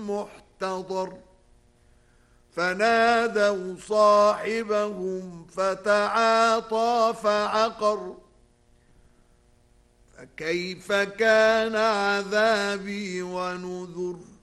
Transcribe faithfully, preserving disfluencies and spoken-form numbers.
المحتضر فنادوا صاحبهم فتعاطى فعقر فكيف كان عذابي ونذر